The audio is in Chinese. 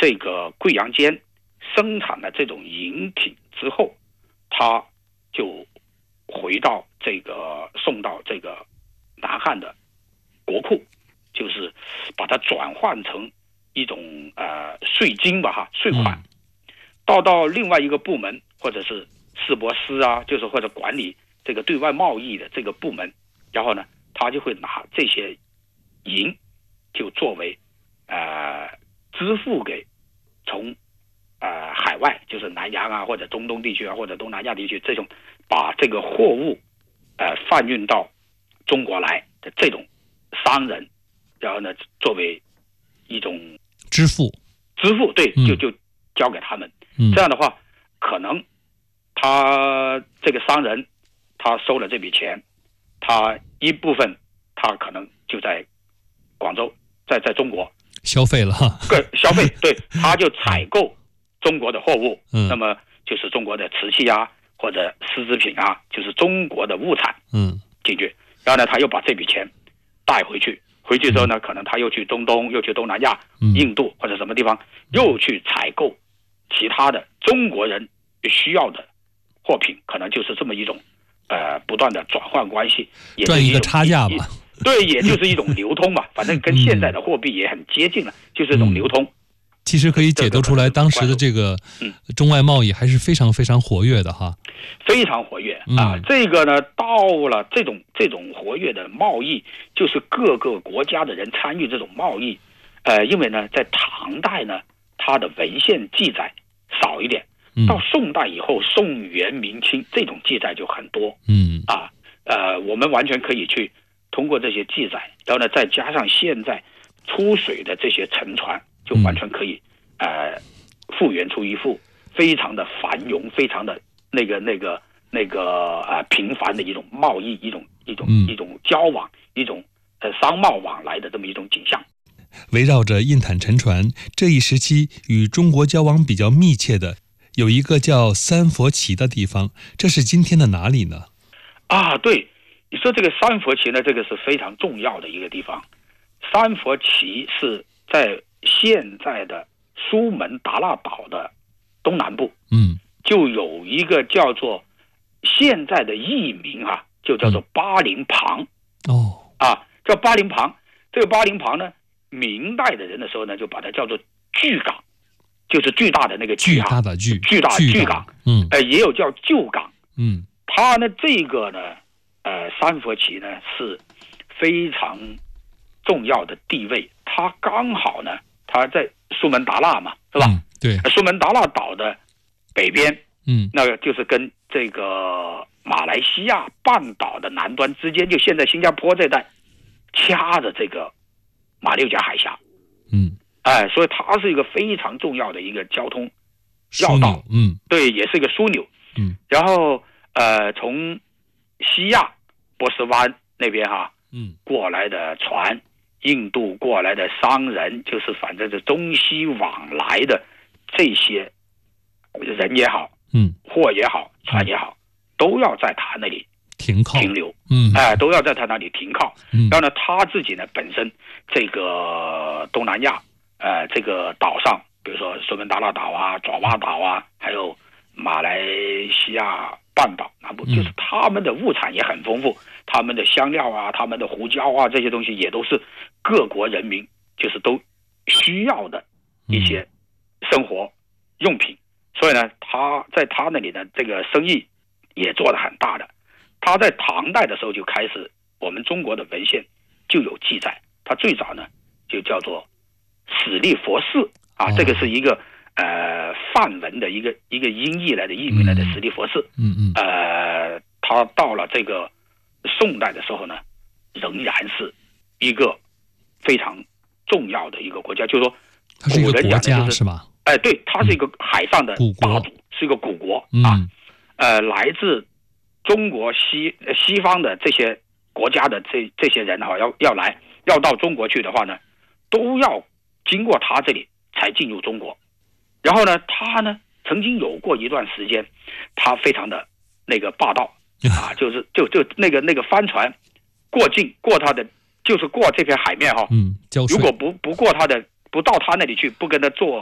这个贵阳间生产了这种银品之后，他就回到送到这个南汉的国库，就是把它转换成一种税金吧税款，到另外一个部门，或者是市舶司啊，就是或者管理这个对外贸易的这个部门，然后呢，他就会拿这些银就作为支付给从海外，就是南洋啊或者中东地区啊或者东南亚地区这种把这个货物贩运到中国来的这种商人，然后呢作为一种支付， 对，就交给他们。这样的话，可能他这个商人他收了这笔钱，他一部分他可能就在广州，在中国消费了哈， 消费，对，他就采购中国的货物，那么就是中国的瓷器啊，或者丝织品啊，就是中国的物产，进去，然后呢，他又把这笔钱带回去之后呢，可能他又去中东，又去东南亚、印度或者什么地方，又去采购其他的中国人需要的货品，可能就是这么一种不断的转换关系，也赚一个差价吧。 对，也就是一种流通嘛，反正跟现在的货币也很接近了，就是一种流通。 其实可以解读出来，当时的这个中外贸易还是非常非常活跃的哈， 非常活跃啊。这个呢，到了这种活跃的贸易，就是各个国家的人参与这种贸易。因为呢，在唐代呢，它的文献记载少一点，到宋代以后，宋元明清这种记载就很多。我们完全可以去通过这些记载，然后呢，再加上现在出水的这些沉船，就完全可以复原出一幅非常的繁荣、非常的那个频繁的一种贸易、一种交往、一种商贸往来的这么一种景象。 围绕着印坦沉船，这一时期与中国交往比较密切的有一个叫三佛齐的地方，这是今天的哪里呢？ 对，你说这个三佛齐呢，这个是非常重要的一个地方。三佛齐是在现在的苏门答腊岛的东南部，就有一个叫做现在的译名就叫做巴陵旁。叫巴陵旁。这个巴陵旁呢，明代的人的时候呢，就把它叫做巨港，就是巨大的那个巨大的巨港。也有叫旧港。它呢，这个呢，三佛齐呢是非常重要的地位。它刚好呢，它在苏门答腊嘛，是吧？ 对， 苏门答腊岛的北边，那个就是跟这个马来西亚半岛的南端之间，就现在新加坡这带，掐着这个马六甲海峡。所以它是一个非常重要的一个交通要道。对，也是一个枢纽。然后从西亚波斯湾那边过来的船，印度过来的商人，就是反正是中西往来的这些人也好，货也好，船也好，都要在他那里停留。都要在他那里停靠。然后呢，他自己呢本身这个东南亚这个岛上，比如说苏门答腊岛啊、爪哇岛啊，还有马来西亚半岛南部，就是他们的物产也很丰富，他们的香料啊、他们的胡椒啊，这些东西也都是各国人民就是都需要的一些生活用品。所以呢，他在他那里的这个生意也做得很大的。他在唐代的时候就开始，我们中国的文献就有记载。他最早呢就叫做史立佛寺这个是一个梵文的一个音译来的译名来的史立佛寺。他到了这个宋代的时候呢，仍然是一个非常重要的一个国家，就是说它是一个国家是吧？ 对，它是一个海上的霸主，是一个古国来自中国西方的这些国家的这些人要到中国去的话呢，都要经过他这里才进入中国。然后呢，他呢曾经有过一段时间，他非常的那个霸道就是那个帆船过他的，就是过这片海面如果不过他的，不到他那里去，不跟他做